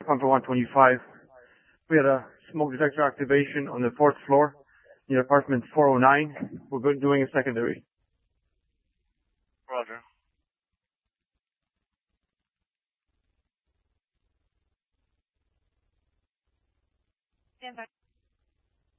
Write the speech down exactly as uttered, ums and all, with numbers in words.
One for one twenty-five. We had a smoke detector activation on the fourth floor in apartment four oh nine. We're good doing a secondary. Roger. Stand by.